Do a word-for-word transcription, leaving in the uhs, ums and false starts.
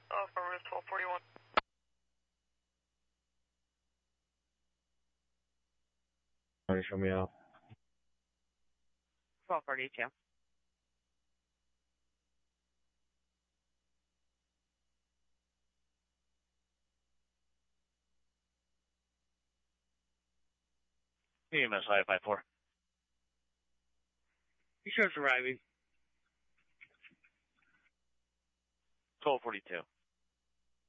Uh, affirmative, twelve forty-one. Can you show me out? twelve forty-two. E M S five five four. You sure it's arriving? twelve forty-two.